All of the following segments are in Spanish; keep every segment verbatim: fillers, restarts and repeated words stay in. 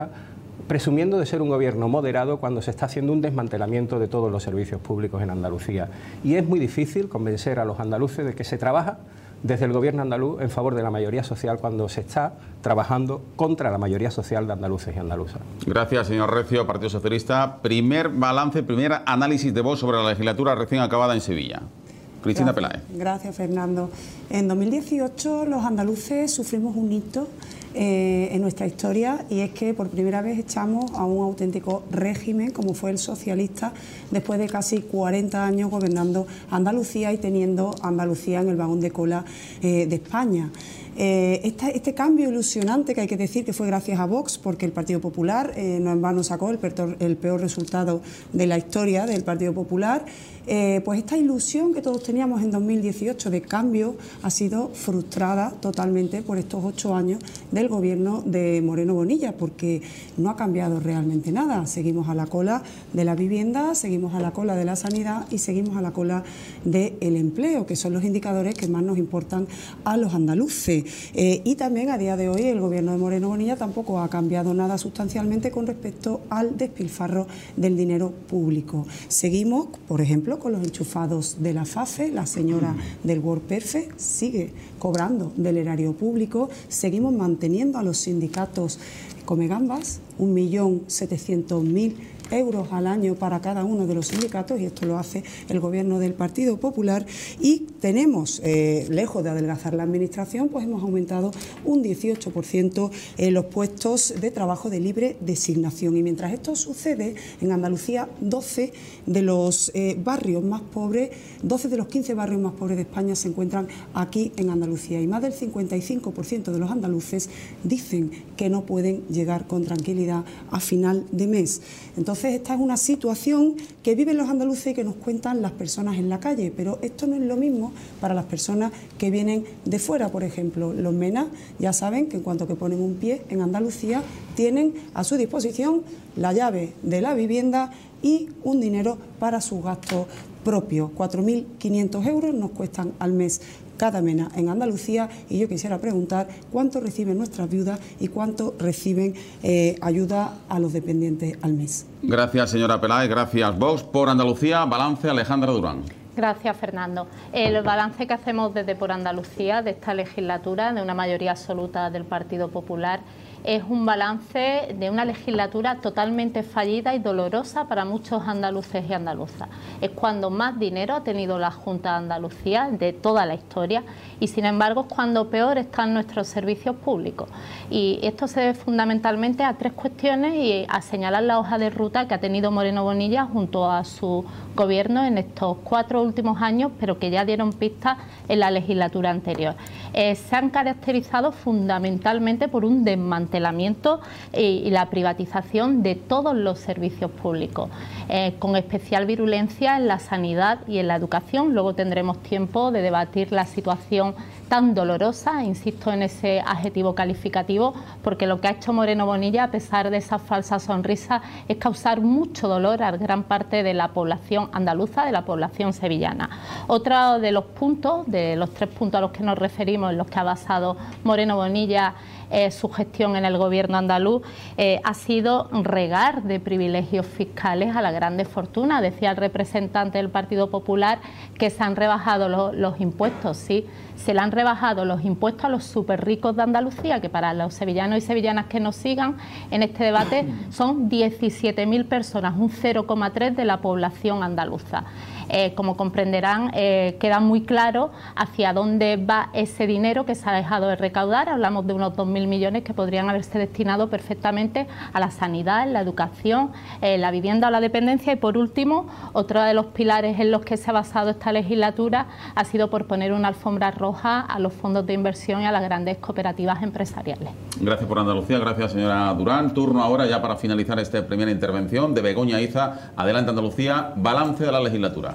presumiendo de ser un gobierno moderado cuando se está haciendo un desmantelamiento de todos los servicios públicos en Andalucía. Y es muy difícil convencer a los andaluces de que se trabaja desde el gobierno andaluz en favor de la mayoría social cuando se está trabajando contra la mayoría social de andaluces y andaluzas. Gracias, señor Recio, Partido Socialista. Primer balance, primer análisis de voz sobre la legislatura recién acabada en Sevilla. Cristina Peláez. Gracias, Fernando. En dos mil dieciocho los andaluces sufrimos un hito eh, en nuestra historia, y es que por primera vez echamos a un auténtico régimen como fue el socialista, después de casi cuarenta años gobernando Andalucía y teniendo Andalucía en el vagón de cola eh, de España. Eh, esta, este cambio ilusionante, que hay que decir que fue gracias a Vox, porque el Partido Popular eh, no en vano sacó el peor, el peor resultado de la historia del Partido Popular, eh, pues esta ilusión que todos teníamos en dos mil dieciocho de cambio ha sido frustrada totalmente por estos ocho años del gobierno de Moreno Bonilla, porque no ha cambiado realmente nada. Seguimos a la cola de la vivienda, seguimos a la cola de la sanidad y seguimos a la cola del empleo, que son los indicadores que más nos importan a los andaluces. Eh, y también a día de hoy el gobierno de Moreno Bonilla tampoco ha cambiado nada sustancialmente con respecto al despilfarro del dinero público. Seguimos, por ejemplo, con los enchufados de la FAFE, la señora del WordPerfect sigue cobrando del erario público, seguimos manteniendo a los sindicatos come gambas, un millón setecientos mil euros al año para cada uno de los sindicatos, y esto lo hace el gobierno del Partido Popular. Y tenemos, eh, lejos de adelgazar la administración, pues hemos aumentado un dieciocho por ciento en los puestos de trabajo de libre designación. Y mientras esto sucede, en Andalucía doce de los eh, barrios más pobres, doce de los quince barrios más pobres de España se encuentran aquí en Andalucía, y más del cincuenta y cinco por ciento de los andaluces dicen que no pueden llegar con tranquilidad a final de mes. Entonces, esta es una situación que viven los andaluces y que nos cuentan las personas en la calle, pero esto no es lo mismo para las personas que vienen de fuera. Por ejemplo, los MENA ya saben que en cuanto que ponen un pie en Andalucía tienen a su disposición la llave de la vivienda y un dinero para sus gastos propios. cuatro mil quinientos euros nos cuestan al mes cada MENA en Andalucía, y yo quisiera preguntar cuánto reciben nuestras viudas y cuánto reciben eh, ayuda a los dependientes al mes. Gracias, señora Peláez. Gracias, Vox. Por Andalucía, balance, Alejandra Durán. Gracias, Fernando. El balance que hacemos desde Por Andalucía de esta legislatura, de una mayoría absoluta del Partido Popular, es un balance de una legislatura totalmente fallida y dolorosa para muchos andaluces y andaluzas. Es cuando más dinero ha tenido la Junta de Andalucía de toda la historia, y sin embargo es cuando peor están nuestros servicios públicos. Y esto se debe fundamentalmente a tres cuestiones y a señalar la hoja de ruta que ha tenido Moreno Bonilla junto a su gobierno en estos cuatro últimos años, pero que ya dieron pistas en la legislatura anterior. Eh, se han caracterizado fundamentalmente por un desmantelamiento eh, y la privatización de todos los servicios públicos, eh, con especial virulencia en la sanidad y en la educación. Luego tendremos tiempo de debatir la situación tan dolorosa, insisto en ese adjetivo calificativo, porque lo que ha hecho Moreno Bonilla, a pesar de esa falsa sonrisa, es causar mucho dolor a gran parte de la población andaluza, de la población sevillana. Otro de los puntos, de los tres puntos a los que nos referimos, en los que ha basado Moreno Bonilla Eh, su gestión en el gobierno andaluz, eh, ha sido regar de privilegios fiscales a las grandes fortunas. Decía el representante del Partido Popular que se han rebajado lo, los impuestos. Sí, se le han rebajado los impuestos a los súper ricos de Andalucía, que para los sevillanos y sevillanas que nos sigan en este debate son diecisiete mil personas, un cero coma tres de la población andaluza. Eh, como comprenderán, eh, queda muy claro hacia dónde va ese dinero que se ha dejado de recaudar. Hablamos de unos dos mil millones que podrían haberse destinado perfectamente a la sanidad, la educación, eh, la vivienda o la dependencia. Y por último, otro de los pilares en los que se ha basado esta legislatura ha sido por poner una alfombra roja a los fondos de inversión y a las grandes cooperativas empresariales. Gracias por Andalucía, gracias señora Durán. Turno ahora ya para finalizar esta primera intervención de Begoña Iza. Adelante Andalucía, balance de la legislatura.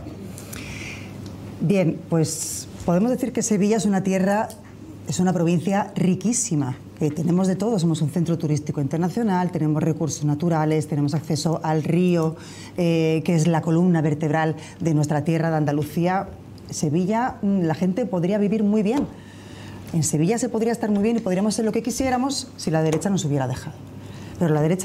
Bien, pues podemos decir que Sevilla es una tierra, es una provincia riquísima. Eh, tenemos de todo, somos un centro turístico internacional, tenemos recursos naturales, tenemos acceso al río, eh, que es la columna vertebral de nuestra tierra de Andalucía. Sevilla, la gente podría vivir muy bien. En Sevilla se podría estar muy bien y podríamos ser lo que quisiéramos si la derecha nos hubiera dejado. pero la derecha